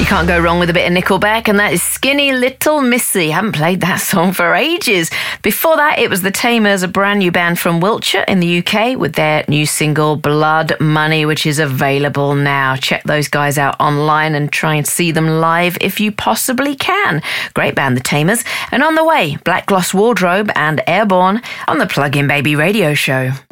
can't go wrong with a bit of Nickelback, and that is Skinny Little Missy. Haven't played that song for ages. Before that, it was The Tamers, a brand new band from Wiltshire in the UK, with their new single Blood Money, which is available now. Check those guys out online and try and see them live if you possibly can. Great band, The Tamers. And on the way, Black Gloss Wardrobe and Airborne on the Plug In Baby radio show.